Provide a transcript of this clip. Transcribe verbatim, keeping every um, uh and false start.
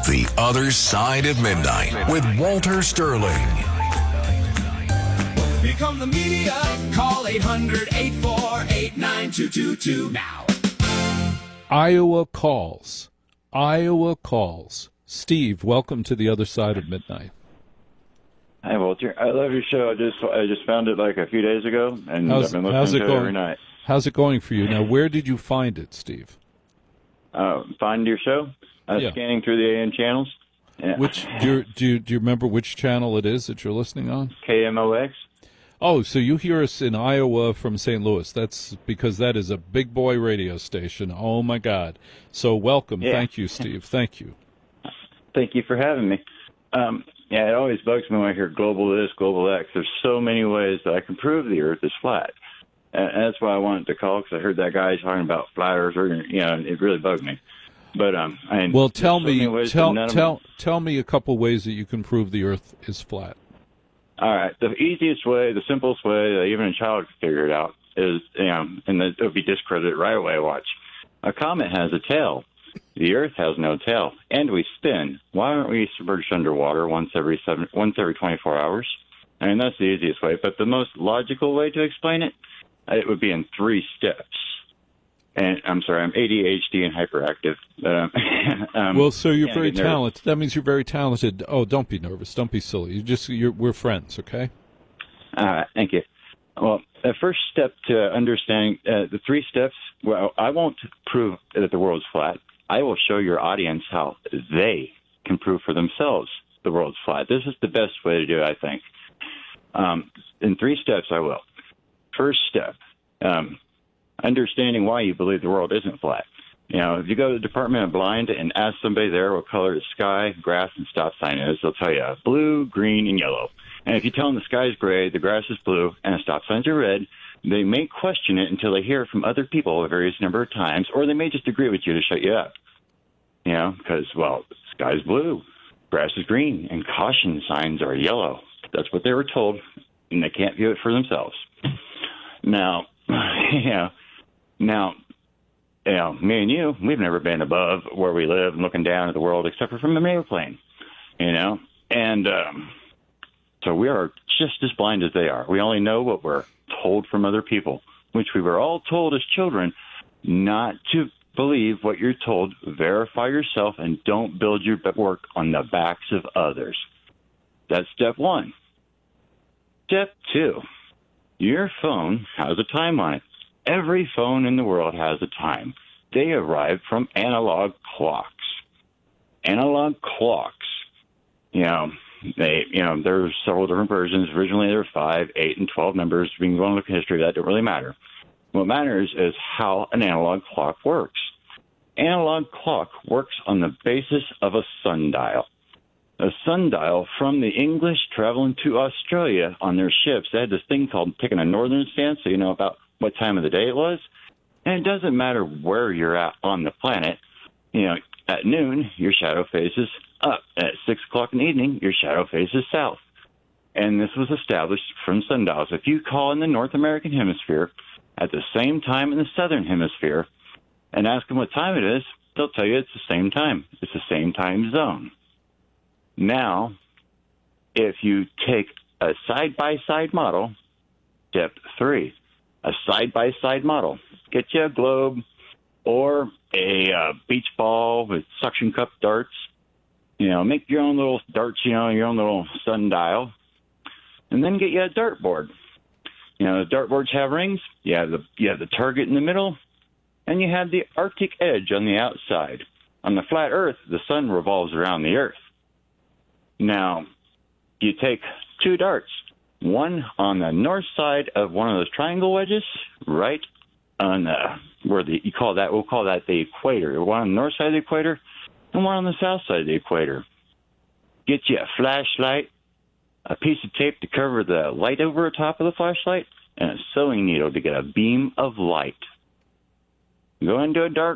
The Other Side of Midnight with Walter Sterling. Become the media. Call eight hundred, eight four eight, nine two two two now. Iowa calls. Iowa calls. Steve, welcome to The Other Side of Midnight. Hi, Walter. I love your show. I just I just found it like a few days ago, and How's, I've been how's listening it to it going? every night. How's it going for you? Now, where did you find it, Steve? Uh, find your show. Uh, Yeah. Scanning through the A M channels. Yeah. Which do you, do you, do you remember which channel it is that you're listening on? K M O X. Oh, so you hear us in Iowa from Saint Louis. That's because that is a big boy radio station. Oh, my God. So welcome. Yeah. Thank you, Steve. Thank you. Thank you for having me. Um, yeah, it always bugs me when I hear global this, global X. There's so many ways that I can prove the Earth is flat. And that's why I wanted to call, because I heard that guy talking about flat Earth, you know, it really bugged me. But um, I Well, tell so many me, ways tell that none of tell them- tell me a couple ways that you can prove the Earth is flat. All right, the easiest way, the simplest way that even a child could figure it out is, you know, and it would be discredited right away. Watch, a comet has a tail. The Earth has no tail, and we spin. Why aren't we submerged underwater once every seven, once every twenty-four hours? I mean, that's the easiest way. But the most logical way to explain it, it would be in three steps. And I'm sorry, I'm A D H D and hyperactive. But, um, um, Well, so you're can't very get nervous. talented. That means you're very talented. Oh, don't be nervous. Don't be silly. You just you're we're friends, okay? All right, thank you. Well, the first step to understanding uh, the three steps, well, I won't prove that the world's flat. I will show your audience how they can prove for themselves the world's flat. This is the best way to do it, I think. Um, in three steps, I will. First step, um, understanding why you believe the world isn't flat. You know, if you go to the Department of Blind and ask somebody there what color the sky, grass, and stop sign is, they'll tell you blue, green, and yellow. And if you tell them the sky is gray, the grass is blue, and the stop signs are red, they may question it until they hear it from other people a various number of times, or they may just agree with you to shut you up. You know, because, well, the sky's blue, grass is green, and caution signs are yellow. That's what they were told, and they can't view it for themselves. Now, yeah, now, you know, me and you, we've never been above where we live and looking down at the world except for from an airplane, you know, and um, so we are just as blind as they are. We only know what we're told from other people, which we were all told as children not to believe what you're told, verify yourself, and don't build your work on the backs of others. That's step one. Step two, your phone has a time on it. Every phone in the world has a time. They arrived from analog clocks. Analog clocks, you know, they, you know, there's several different versions. Originally, there were five, eight, and twelve numbers. We can go and look at history. That don't really matter. What matters is how an analog clock works. Analog clock works on the basis of a sundial. A sundial from the English traveling to Australia on their ships. They had this thing called taking a northern stance, so you know about what time of the day it was. And it doesn't matter where you're at on the planet. You know, at noon, your shadow faces up. At six o'clock in the evening, your shadow faces south. And this was established from sundials. If you call in the North American hemisphere at the same time in the southern hemisphere and ask them what time it is, they'll tell you it's the same time. It's the same time zone. Now, if you take a side-by-side model, step three, a side-by-side model, get you a globe or a uh, beach ball with suction cup darts. You know, make your own little darts, you know, your own little sundial, and then get you a dartboard. You know, the dartboards have rings. You have the you have the target in the middle, and you have the Arctic edge on the outside. On the flat Earth, the sun revolves around the Earth. Now, you take two darts, one on the north side of one of those triangle wedges, right on the, where the, you call that, we'll call that the equator. One on the north side of the equator and one on the south side of the equator. Get you a flashlight, a piece of tape to cover the light over the top of the flashlight, and a sewing needle to get a beam of light. Go into a dark